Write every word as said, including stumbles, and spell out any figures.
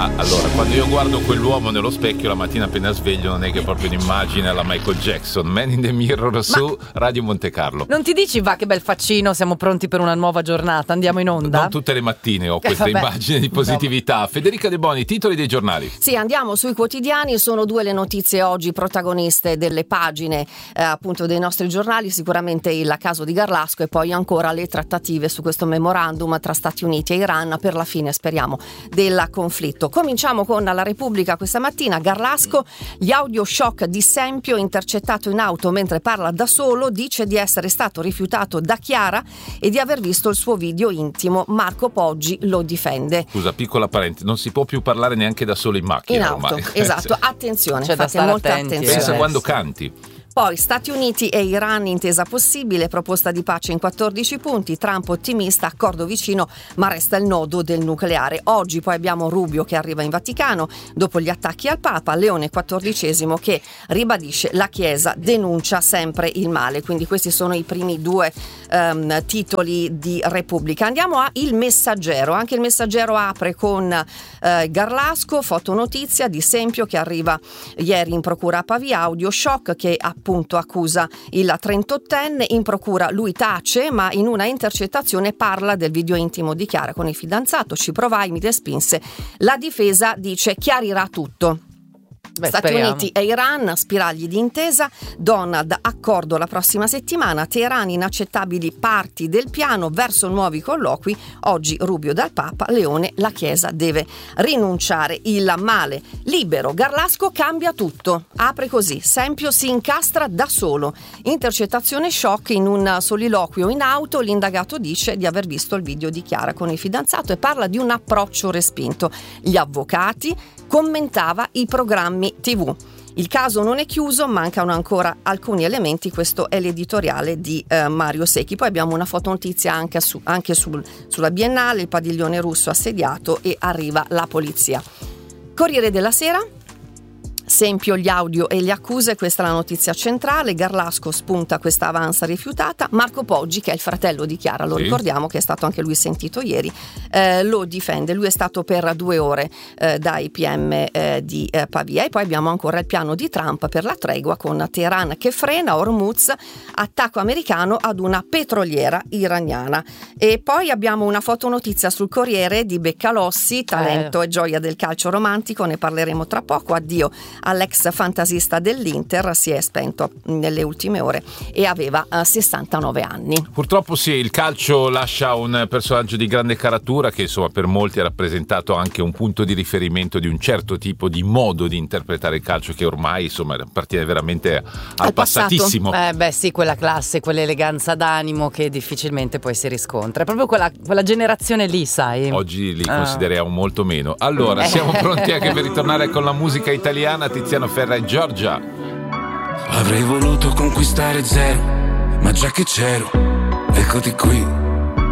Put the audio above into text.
Ah, allora, quando io guardo quell'uomo nello specchio la mattina appena sveglio, non è che proprio un'immagine alla Michael Jackson. Man in the Mirror su Ma Radio Monte Carlo. Non ti dici, va che bel faccino, siamo pronti per una nuova giornata, andiamo in onda? Non tutte le mattine ho questa eh, immagine di positività. No. Federica De Boni, titoli dei giornali. Sì, andiamo sui quotidiani, sono due le notizie oggi protagoniste delle pagine eh, appunto dei nostri giornali, sicuramente il caso di Garlasco e poi ancora le trattative su questo memorandum tra Stati Uniti e Iran per la fine, speriamo, del conflitto. Cominciamo con la Repubblica questa mattina. Garlasco, gli audio shock di Sempio intercettato in auto mentre parla da solo, dice di essere stato rifiutato da Chiara e di aver visto il suo video intimo. Marco Poggi lo difende. Scusa, piccola parentesi, non si può più parlare neanche da solo in macchina in auto, ormai. Esatto, attenzione, c'è fate da molta attenti, attenzione. Pensa eh. quando canti. Poi Stati Uniti e Iran, intesa possibile, proposta di pace in quattordici punti, Trump ottimista, accordo vicino, ma resta il nodo del nucleare. Oggi poi abbiamo Rubio che arriva in Vaticano dopo gli attacchi al Papa, Leone quattordicesimo che ribadisce la Chiesa denuncia sempre il male. Quindi questi sono i primi due um, titoli di Repubblica. Andiamo a Il Messaggero. Anche Il Messaggero apre con uh, Garlasco, fotonotizia di Sempio che arriva ieri in procura a Pavia, audio shock che ha appunto accusa il trentottenne, in procura lui tace ma in una intercettazione parla del video intimo di Chiara con il fidanzato, ci provai, mi respinse, la difesa dice chiarirà tutto. Beh, Stati speriamo. Uniti e Iran, spiragli di intesa, Donald accordo la prossima settimana, Teheran inaccettabili parti del piano verso nuovi colloqui, oggi Rubio dal Papa, Leone la Chiesa deve rinunciare, il male libero, Garlasco cambia tutto, apre così, Sempio si incastra da solo, intercettazione shock in un soliloquio in auto, l'indagato dice di aver visto il video di Chiara con il fidanzato e parla di un approccio respinto, gli avvocati commentava i programmi tivù. Il caso non è chiuso, mancano ancora alcuni elementi, questo è l'editoriale di eh, Mario Secchi. Poi abbiamo una fotonotizia anche, su, anche sul, sulla Biennale, il padiglione russo assediato e arriva la polizia. Corriere della Sera. Sempio gli audio e le accuse, questa è la notizia centrale. Garlasco spunta questa avanza rifiutata. Marco Poggi, che è il fratello di Chiara, lo sì. ricordiamo, che è stato anche lui sentito ieri, eh, lo difende. Lui è stato per due ore eh, dai P M eh, di eh, Pavia. E poi abbiamo ancora il piano di Trump per la tregua con Teheran che frena, Hormuz, attacco americano ad una petroliera iraniana. E poi abbiamo una fotonotizia sul Corriere di Beccalossi, talento eh. e gioia del calcio romantico, ne parleremo tra poco. Addio all'ex fantasista dell'Inter, si è spento nelle ultime ore e aveva uh, sessantanove anni. Purtroppo sì, il calcio lascia un personaggio di grande caratura che insomma per molti ha rappresentato anche un punto di riferimento di un certo tipo di modo di interpretare il calcio che ormai insomma appartiene veramente al, al passatissimo. Eh beh sì, quella classe, quell'eleganza d'animo che difficilmente poi si riscontra, è proprio quella, quella generazione lì, sai. Oggi li ah. consideriamo molto meno. Allora, siamo pronti anche per ritornare con la musica italiana. Tiziano Ferra e Giorgia. Avrei voluto conquistare zero, ma già che c'ero, eccoti qui.